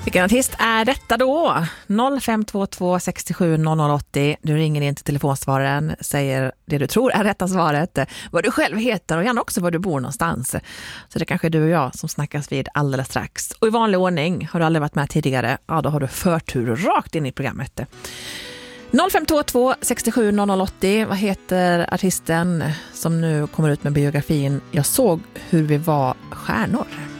Vilken artist är detta då? 0522 67 0080. Du ringer in till telefonsvararen, säger det du tror är rätta svaret, vad du själv heter och gärna också var du bor någonstans. Så det kanske är du och jag som snackas vid alldeles strax. Och i vanlig ordning, har du aldrig varit med tidigare, ja då har du förtur rakt in i programmet. 0522 67 0080. Vad heter artisten som nu kommer ut med biografin Jag såg hur vi var stjärnor?